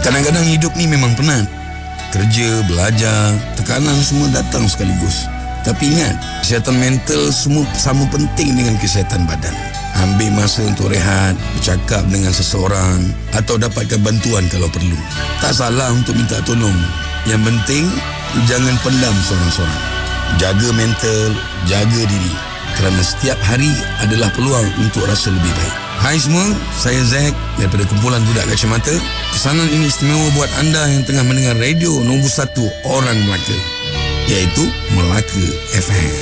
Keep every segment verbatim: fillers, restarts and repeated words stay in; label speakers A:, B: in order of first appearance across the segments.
A: Kadang-kadang hidup ni memang penat. Kerja, belajar, tekanan semua datang sekaligus. Tapi ingat, kesihatan mental semua sama penting dengan kesihatan badan. Ambil masa untuk rehat, bercakap dengan seseorang atau dapatkan bantuan kalau perlu. Tak salah untuk minta tolong. Yang penting, jangan pendam seorang-seorang. Jaga mental, jaga diri. Kerana setiap hari adalah peluang untuk rasa lebih baik. Hai semua, saya Zack daripada kumpulan Budak Kacamata. Pesanan ini istimewa buat anda yang tengah mendengar radio nombor satu orang Melaka, iaitu Melaka F M.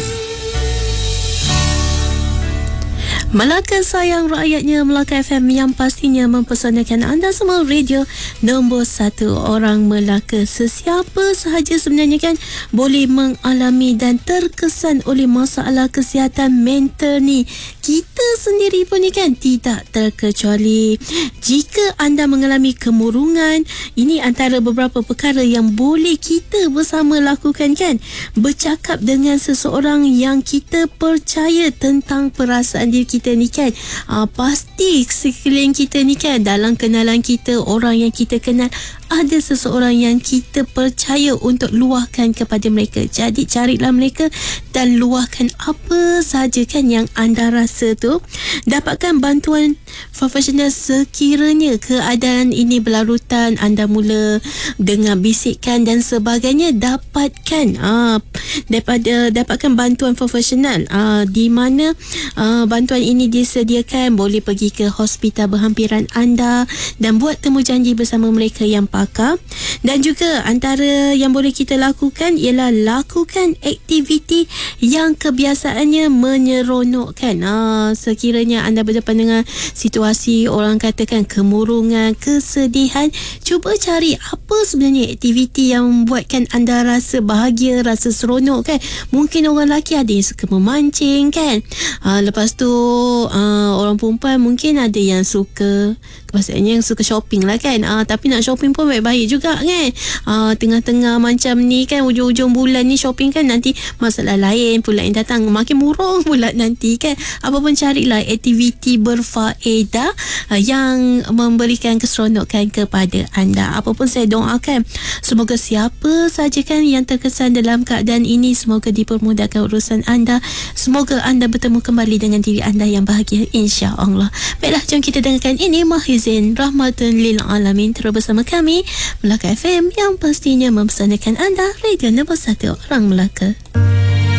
B: Melaka sayang rakyatnya, Melaka F M yang pastinya mempersanakan anda semua radio nombor satu orang Melaka. Sesiapa sahaja sebenarnya kan boleh mengalami dan terkesan oleh masalah kesihatan mental ni. Kita sendiri pun ni kan tidak terkecuali. Jika anda mengalami kemurungan, ini antara beberapa perkara yang boleh kita bersama lakukan kan. Bercakap dengan seseorang yang kita percaya tentang perasaan diri kita kita ni kan. uh, Pasti sekeliling kita ni kan, dalam kenalan kita, orang yang kita kenal, ada seseorang yang kita percaya untuk luahkan kepada mereka. Jadi carilah mereka dan luahkan apa sahaja kan yang anda rasa tu. Dapatkan bantuan profesional sekiranya keadaan ini berlarutan, anda mula dengar bisikan dan sebagainya. Dapatkan uh, daripada dapatkan bantuan profesional uh, di mana uh, bantuan ini disediakan. Boleh pergi ke hospital berhampiran anda dan buat temu janji bersama mereka yang pakar. Dan juga antara yang boleh kita lakukan ialah lakukan aktiviti yang kebiasaannya menyeronokkan. Ha, sekiranya anda berdepan dengan situasi orang katakan kemurungan, kesedihan, cuba cari apa sebenarnya aktiviti yang membuatkan anda rasa bahagia, rasa seronok kan. Mungkin orang lelaki ada yang suka memancing kan. Ha, lepas tu uh, orang perempuan mungkin ada yang suka, maksudnya yang suka shopping lah kan. Uh, tapi nak shopping pun baik-baik juga kan. Uh, tengah-tengah macam ni kan, hujung-hujung bulan ni shopping kan, nanti masalah lain pula yang datang, makin murung pula nanti kan. Apa pun carilah aktiviti berfaedah uh, yang memberikan keseronokan kepada anda. Apa pun saya doakan semoga siapa saja kan yang terkesan dalam keadaan ini, semoga dipermudahkan urusan anda. Semoga anda bertemu kembali dengan diri anda yang bahagia, insya-Allah. Baiklah, jom kita dengarkan ini Mahizin Rahmatan Lil Alamin terus bersama kami Melaka F M yang pastinya mempersanakan anda radio nombor satu orang Melaka.